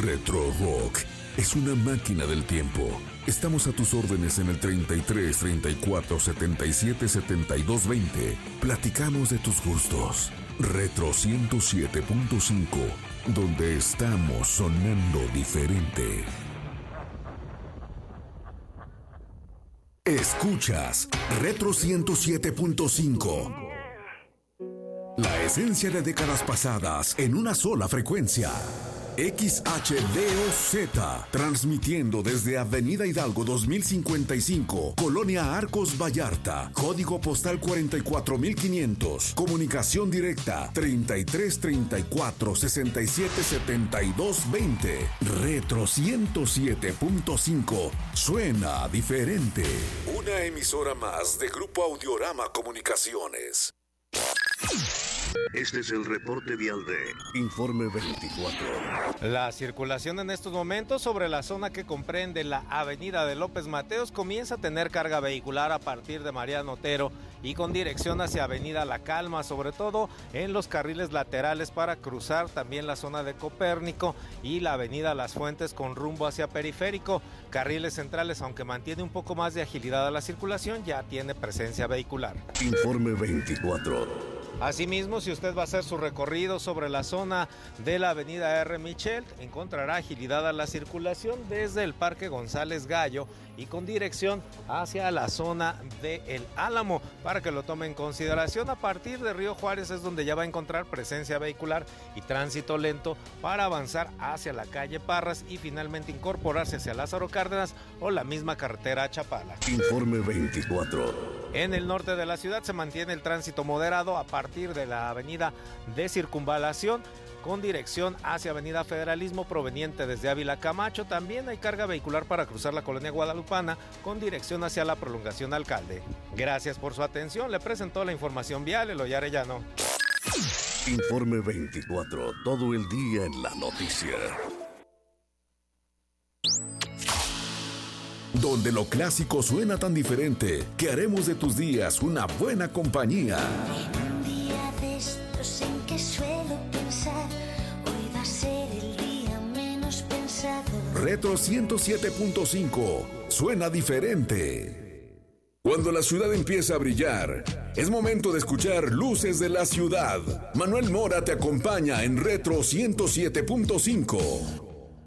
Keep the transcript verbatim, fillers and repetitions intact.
Retro Rock es una máquina del tiempo. Estamos a tus órdenes en el treinta y tres, treinta y cuatro, setenta y siete, setenta y dos, veinte. Platicamos de tus gustos. Retro ciento siete punto cinco, donde estamos sonando diferente. Escuchas Retro ciento siete punto cinco. La esencia de décadas pasadas en una sola frecuencia. X H D O Z, transmitiendo desde Avenida Hidalgo dos mil cincuenta y cinco, Colonia Arcos Vallarta, código postal cuarenta y cuatro mil quinientos, comunicación directa treinta y tres, treinta y cuatro, sesenta y siete, setenta y dos, veinte. Retro ciento siete punto cinco, suena diferente. Una emisora más de Grupo Audiorama Comunicaciones. Este es el reporte vial de Informe veinticuatro. La circulación en estos momentos sobre la zona que comprende la avenida de López Mateos comienza a tener carga vehicular a partir de Mariano Otero y con dirección hacia avenida La Calma, sobre todo en los carriles laterales para cruzar también la zona de Copérnico y la avenida Las Fuentes con rumbo hacia Periférico. Carriles centrales, aunque mantiene un poco más de agilidad a la circulación, ya tiene presencia vehicular. Informe veinticuatro. Asimismo, si usted va a hacer su recorrido sobre la zona de la avenida R. Michel, encontrará agilidad a la circulación desde el Parque González Gallo y con dirección hacia la zona de El Álamo, para que lo tome en consideración. A partir de Río Juárez es donde ya va a encontrar presencia vehicular y tránsito lento para avanzar hacia la calle Parras y finalmente incorporarse hacia Lázaro Cárdenas o la misma carretera a Chapala. Informe veinticuatro. En el norte de la ciudad se mantiene el tránsito moderado a partir de la avenida de Circunvalación con dirección hacia avenida Federalismo proveniente desde Ávila Camacho. También hay carga vehicular para cruzar la colonia guadalupana con dirección hacia la prolongación Alcalde. Gracias por su atención. Le presentó la información vial Eloy Arellano. Informe veinticuatro, todo el día en la noticia. Donde lo clásico suena tan diferente, que haremos de tus días una buena compañía. Un día de estos en que suelo pensar, hoy va a ser el día menos pensado. Retro ciento siete punto cinco, suena diferente. Cuando la ciudad empieza a brillar, es momento de escuchar Luces de la Ciudad. Manuel Mora te acompaña en Retro ciento siete punto cinco.